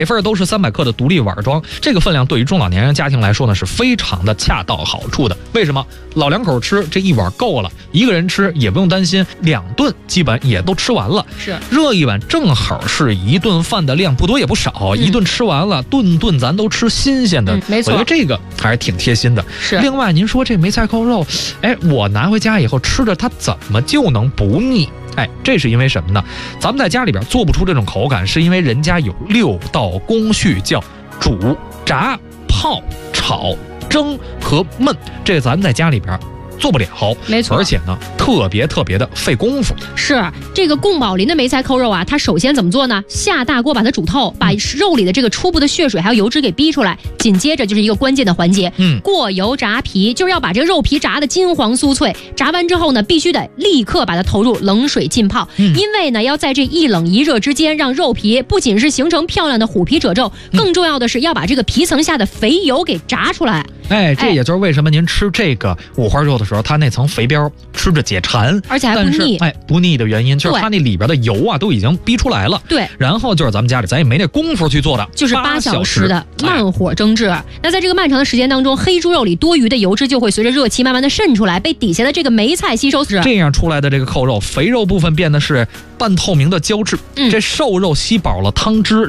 每份都是300克的独立碗装，这个分量对于中老年人家庭来说呢是非常的恰到好处的。为什么？老两口吃这一碗够了，一个人吃也不用担心2顿基本也都吃完了。 是热一碗正好是1顿饭的量，不多也不少，一顿吃完了，顿顿咱都吃新鲜的。 没错， 我觉得这个还是挺贴心的。 是。 另外您说这梅菜扣肉，我拿回家以后吃着它怎么就能不腻？这是因为什么呢？咱们在家里边做不出这种口感，是因为人家有6道工序，叫煮、炸、泡、炒、蒸和焖，这个咱们在家里边做不了， 没错， 而且呢特别的费功夫。 是这个宫保林的梅菜扣肉啊，它首先怎么做呢？下大锅把它煮透，把肉里的这个初步的血水还有油脂给逼出来，紧接着就是一个关键的环节，过油炸皮，就是要把这个肉皮炸得金黄酥脆。炸完之后呢，必须得立刻把它投入冷水浸泡，因为呢要在这一冷一热之间，让肉皮不仅是形成漂亮的虎皮褶皱，更重要的是要把这个皮层下的肥油给炸出来。 这也就是为什么您吃这个五花肉的时候，它那层肥膘吃着解馋， 而且还不腻。 不腻的原因就是它那里边的油啊都已经逼出来了。 对， 然后就是咱们家里咱也没那功夫去做的， 就是8小时的慢火蒸制。那在这个漫长的时间当中，黑猪肉里多余的油脂就会随着热气慢慢的渗出来，被底下的这个梅菜吸收。 这样出来的这个扣肉，肥肉部分变得是半透明的胶质，这瘦肉吸饱了汤汁，